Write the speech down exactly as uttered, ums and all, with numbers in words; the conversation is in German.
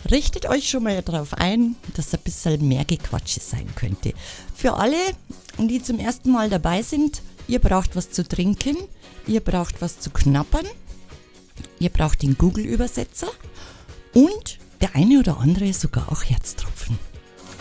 richtet euch schon mal darauf ein, dass ein bisschen mehr Gequatsche sein könnte. Für alle, die zum ersten Mal dabei sind, ihr braucht was zu trinken, ihr braucht was zu knabbern, ihr braucht den Google-Übersetzer und der eine oder andere sogar auch Herztropfen.